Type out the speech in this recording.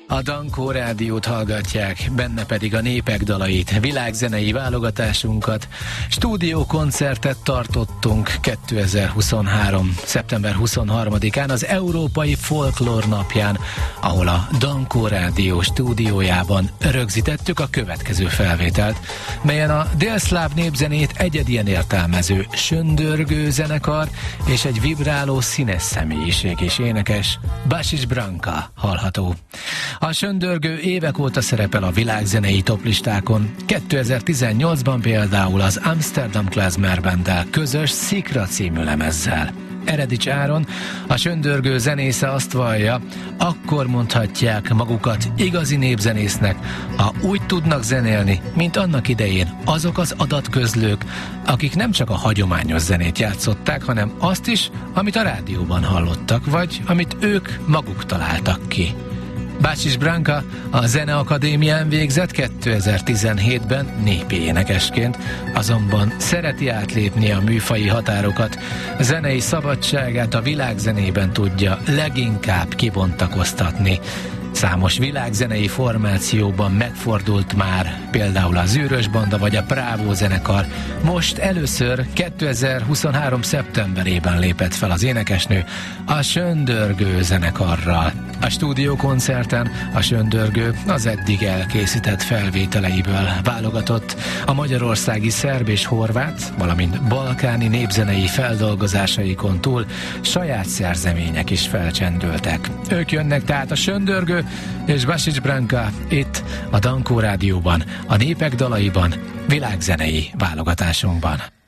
A Dankó Rádiót hallgatják, benne pedig a népek dalait, világzenei válogatásunkat. Stúdiókoncertet tartottunk 2023. szeptember 23-án az Európai Folklór napján, ahol a Dankó Rádió stúdiójában rögzítettük a következő felvételt, melyen a délszláv népzenét egyedien értelmező Söndörgő zenekar és egy vibráló színes személyiség és énekes, Basis Branka hallható. A Söndörgő évek óta szerepel a világzenei toplistákon. 2018-ban például az Amsterdam Klezmer Banddel közös Szikra című lemezzel. Eredics Áron, a Söndörgő zenésze azt vallja, akkor mondhatják magukat igazi népzenésznek, ha úgy tudnak zenélni, mint annak idején azok az adatközlők, akik nem csak a hagyományos zenét játszották, hanem azt is, amit a rádióban hallottak, vagy amit ők maguk találtak ki. Basis Branka a Zeneakadémián végzett 2017-ben népi énekesként, azonban szereti átlépni a műfaji határokat, zenei szabadságát a világzenében tudja leginkább kibontakoztatni. Számos világzenei formációban megfordult már, például a Zűrös Banda vagy a Bravo zenekar. Most először 2023. szeptemberében lépett fel az énekesnő a Söndörgő zenekarral. A stúdiókoncerten a Söndörgő az eddig elkészített felvételeiből válogatott, a magyarországi szerb és horvát, valamint balkáni népzenei feldolgozásaikon túl saját szerzemények is felcsendültek. Ők jönnek tehát a Söndörgő és Basis Branka itt a Dankó Rádióban, a népek dalaiban, világzenei válogatásunkban.